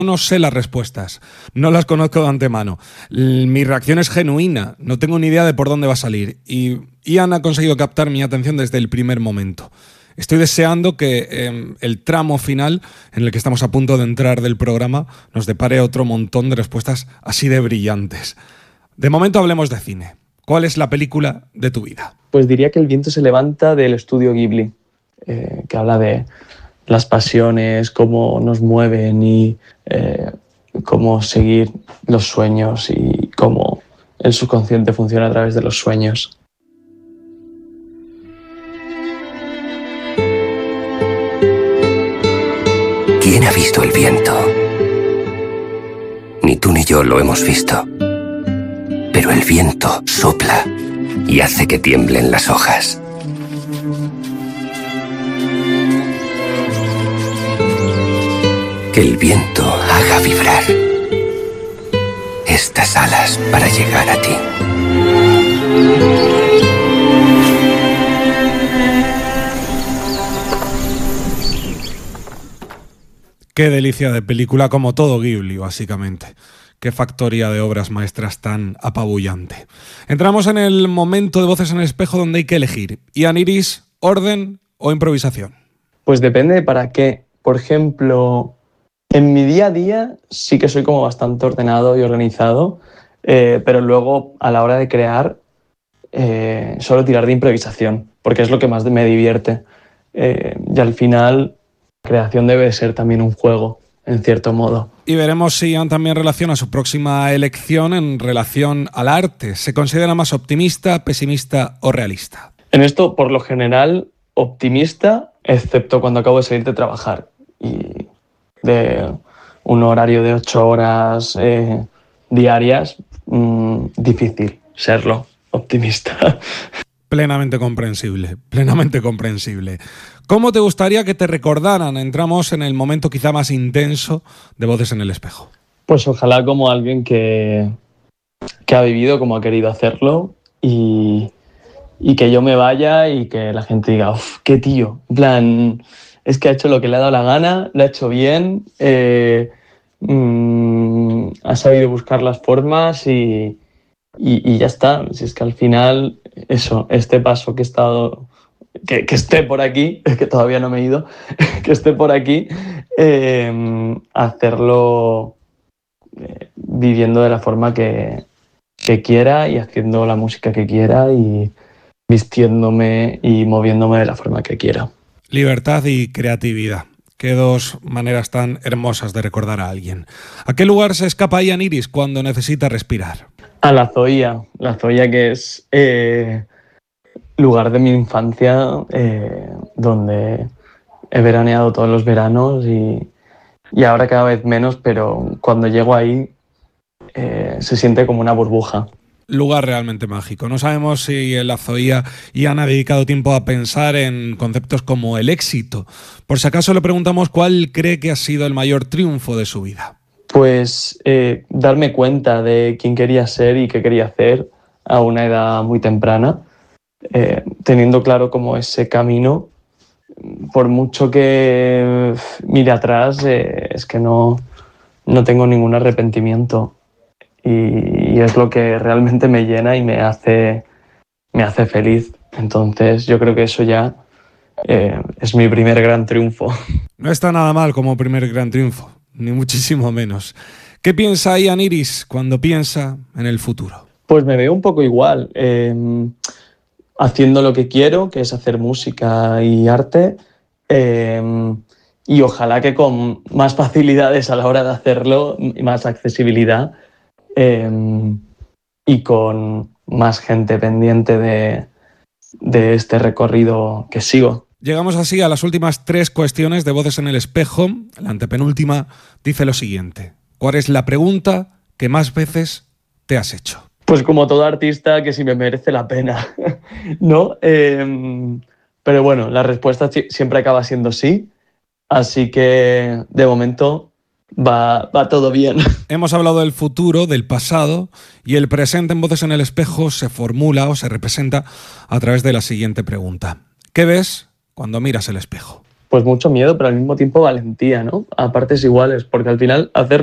No sé las respuestas, no las conozco de antemano. Mi reacción es genuina, no tengo ni idea de por dónde va a salir. Y Ian ha conseguido captar mi atención desde el primer momento. Estoy deseando que el tramo final, en el que estamos a punto de entrar del programa, nos depare otro montón de respuestas así de brillantes. De momento hablemos de cine. ¿Cuál es la película de tu vida? Pues diría que El viento se levanta, del estudio Ghibli, que habla de las pasiones, cómo nos mueven y cómo seguir los sueños y cómo el subconsciente funciona a través de los sueños. ¿Quién ha visto el viento? Ni tú ni yo lo hemos visto. Pero el viento sopla y hace que tiemblen las hojas. Que el viento haga vibrar estas alas para llegar a ti. Qué delicia de película, como todo Ghibli, básicamente. Qué factoría de obras maestras tan apabullante. Entramos en el momento de Voces en el Espejo donde hay que elegir. Ian Iris, ¿orden o improvisación? Pues depende de para qué. Por ejemplo, en mi día a día sí que soy como bastante ordenado y organizado, pero luego a la hora de crear suelo tirar de improvisación, porque es lo que más me divierte. Y al final, la creación debe ser también un juego, en cierto modo. Y veremos si Ian también relaciona su próxima elección en relación al arte. ¿Se considera más optimista, pesimista o realista? En esto, por lo general, optimista, excepto cuando acabo de salir de trabajar y de un horario de 8 horas diarias, difícil serlo optimista. Plenamente comprensible, plenamente comprensible. ¿Cómo te gustaría que te recordaran? Entramos en el momento quizá más intenso de Voces en el Espejo. Pues ojalá como alguien que ha vivido como ha querido hacerlo y que yo me vaya y que la gente diga, uff, qué tío. En plan, es que ha hecho lo que le ha dado la gana, lo ha hecho bien, ha sabido buscar las formas y ya está. Si es que al final, eso, este paso que he estado, que esté por aquí, que todavía no me he ido, que esté por aquí, hacerlo viviendo de la forma que quiera y haciendo la música que quiera y vistiéndome y moviéndome de la forma que quiera. Libertad y creatividad. Qué dos maneras tan hermosas de recordar a alguien. ¿A qué lugar se escapa Ian Iris cuando necesita respirar? A la Zoía que es lugar de mi infancia, donde he veraneado todos los veranos y ahora cada vez menos, pero cuando llego ahí se siente como una burbuja. Lugar realmente mágico. No sabemos si en la Zoía Ian ha dedicado tiempo a pensar en conceptos como el éxito. Por si acaso le preguntamos cuál cree que ha sido el mayor triunfo de su vida. Pues darme cuenta de quién quería ser y qué quería hacer a una edad muy temprana, teniendo claro como ese camino. Por mucho que mire atrás, es que no tengo ningún arrepentimiento y es lo que realmente me llena y me hace feliz. Entonces yo creo que eso ya es mi primer gran triunfo. No está nada mal como primer gran triunfo, ni muchísimo menos. ¿Qué piensa Ian Iris cuando piensa en el futuro? Pues me veo un poco igual, haciendo lo que quiero, que es hacer música y arte, y ojalá que con más facilidades a la hora de hacerlo, más accesibilidad, y con más gente pendiente de este recorrido que sigo. Llegamos así a las últimas 3 cuestiones de Voces en el Espejo. La antepenúltima dice lo siguiente: ¿cuál es la pregunta que más veces te has hecho? Pues como todo artista, que si me merece la pena, ¿no? Pero bueno, la respuesta siempre acaba siendo sí, así que de momento va todo bien. Hemos hablado del futuro, del pasado, y el presente en Voces en el Espejo se formula o se representa a través de la siguiente pregunta: ¿qué ves cuando miras el espejo? pues mucho miedo, pero al mismo tiempo valentía, ¿no? A partes iguales, porque al final hacer